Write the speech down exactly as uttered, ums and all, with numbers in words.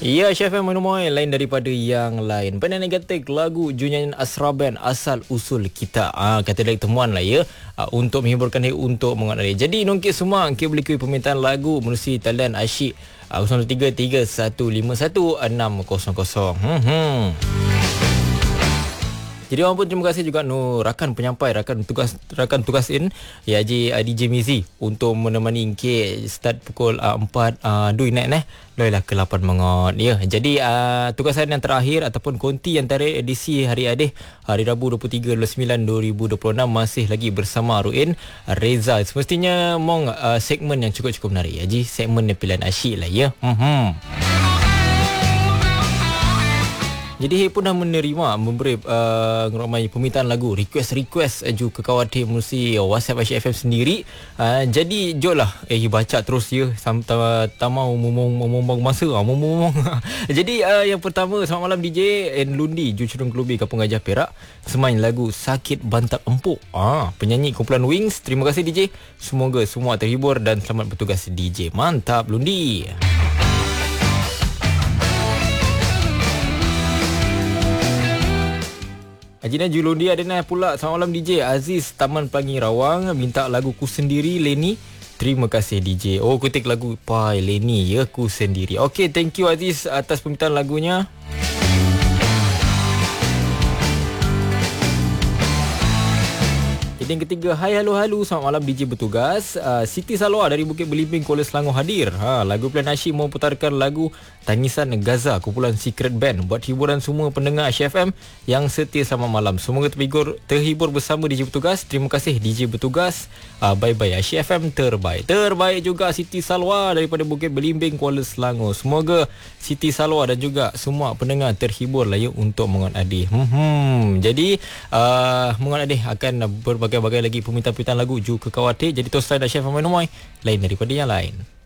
Ya, Chef M Manumoy lain daripada yang lain. Benda negatif lagu Junyan Asra Band asal usul kita. Ah, kata dari temuan lah ya. Ah, untuk menghiburkan diri, untuk mengenali. Jadi nongkit semua, kita boleh kuih permintaan lagu menerusi talian asyik ah, kosong tiga tiga satu lima satu enam kosong kosong. Hmm. hmm. Jadi orang pun terima kasih juga nu rakan penyampai, rakan tugas rakan tugas in ya Haji uh, D J Mizi untuk menemani K start pukul uh, empat uh, dui naik neh loilah ke lapan mengot ya. Jadi uh, tugasan yang terakhir ataupun konti antara edisi hari Adih hari Rabu dua puluh tiga bulan sembilan dua ribu dua puluh enam masih lagi bersama Ruin Reza. Semestinya mong uh, segmen yang cukup-cukup menarik. Haji segmen pilihan asyik lah ya. Hmm. Jadi saya pun dah menerima memberi uh, ramai permintaan lagu, request-request uh, juga ke kawatir melalui WhatsApp Asyik F M sendiri. Uh, jadi jomlah eh baca terus ya sampai tamau ngomong masa ngomong. Jadi uh, yang pertama, selamat malam D J and Lundi Jucerung Klubi Kampung Gajah Perak, semain lagu Sakit Bantak Empuk. Ah, penyanyi kumpulan Wings. Terima kasih D J. Semoga semua terhibur dan selamat bertugas D J. Mantap Lundi. Ajina Julundi ada nak pula. Selamat malam D J Aziz Taman Pelangi Rawang, minta lagu Ku Sendiri Leni. Terima kasih D J. Oh, ketik lagu Pai Leni ya, Ku Sendiri. Okey, thank you Aziz atas permintaan lagunya. Jadi yang ketiga, hai halo halo, selamat malam D J bertugas. uh, Siti Salwa dari Bukit Belimbing Kuala Selangor hadir. ha, Lagu pilihan asyik mau putarkan lagu Tangisan Gaza kumpulan Secret Band buat hiburan semua pendengar Asyik F M yang setia sama malam. Semoga terhibur, terhibur bersama D J bertugas. Terima kasih D J bertugas. uh, Bye bye Asyik F M terbaik. Terbaik juga Siti Salwa daripada Bukit Belimbing Kuala Selangor. Semoga Siti Salwa dan juga semua pendengar terhibur lah ya untuk Mengon Adih. hmm. Jadi uh, Mengon Adih akan berbagai bagai lagi permintaan-permintaan lagu juga ke kawatir. Jadi terus lain Asyik F M Manumoy lain daripada yang lain.